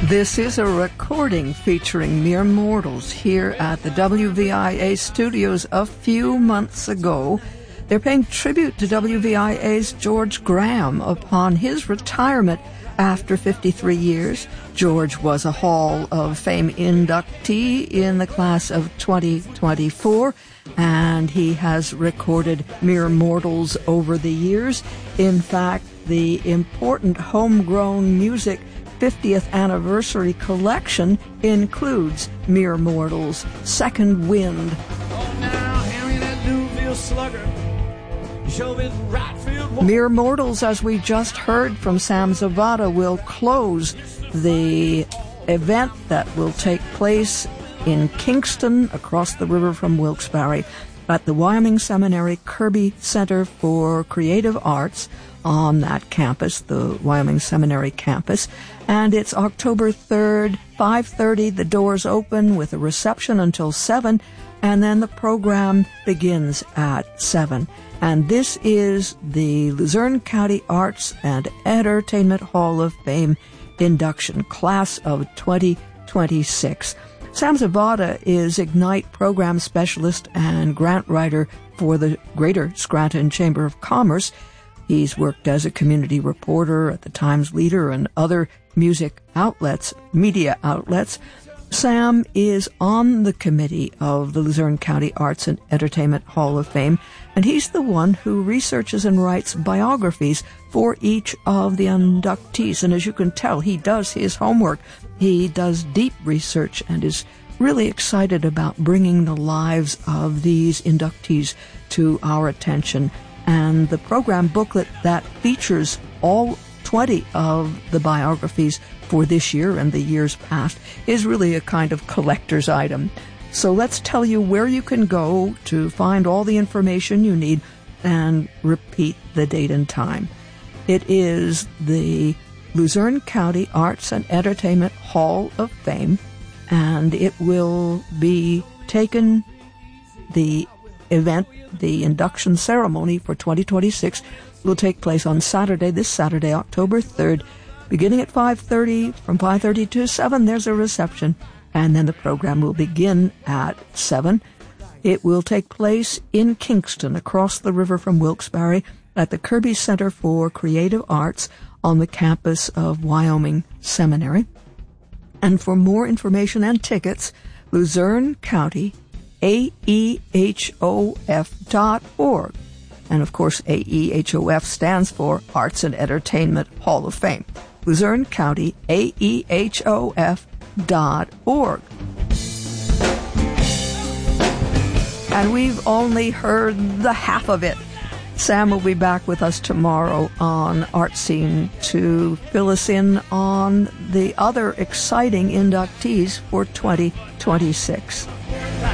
This is a recording featuring Mere Mortals here at the WVIA studios a few months ago. They're paying tribute to WVIA's George Graham upon his retirement after 53 years. George was a Hall of Fame inductee in the class of 2024, and he has recorded Mere Mortals over the years. In fact, the important homegrown music 50th anniversary collection includes Mere Mortals' Second Wind. Mere Mortals, as we just heard from Sam Zavada, will close the event that will take place in Kingston, across the river from Wilkes-Barre, at the Wyoming Seminary Kirby Center for Creative Arts on that campus, the Wyoming Seminary campus. And it's October 3rd, 5:30. The doors open with a reception until 7, and then the program begins at 7. And this is the Luzerne County Arts and Entertainment Hall of Fame induction, class of 2026. Sam Zavada is Ignite program specialist and grant writer for the Greater Scranton Chamber of Commerce. He's worked as a community reporter at the Times Leader and other music outlets, media outlets. Sam is on the committee of the Luzerne County Arts and Entertainment Hall of Fame, and he's the one who researches and writes biographies for each of the inductees. And as you can tell, he does his homework. He does deep research and is really excited about bringing the lives of these inductees to our attention. And the program booklet that features all 20 of the biographies for this year and the years past is really a kind of collector's item. So let's tell you where you can go to find all the information you need and repeat the date and time. It is the Luzerne County Arts and Entertainment Hall of Fame, and it will be taken, the event, the induction ceremony for 2026 will take place on Saturday, this Saturday, October 3rd, beginning at 5:30. From 5:30 to 7, there's a reception, and then the program will begin at 7. It will take place in Kingston, across the river from Wilkes-Barre, at the Kirby Center for Creative Arts on the campus of Wyoming Seminary. And for more information and tickets, Luzerne County AEHOF.org. And of course, AEHOF stands for Arts and Entertainment Hall of Fame. Luzerne County AEHOF.org. And we've only heard the half of it. Sam will be back with us tomorrow on Art Scene to fill us in on the other exciting inductees for 2026.